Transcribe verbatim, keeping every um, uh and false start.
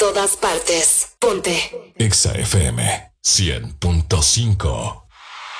todas partes. Ponte Exa F M cien punto cinco.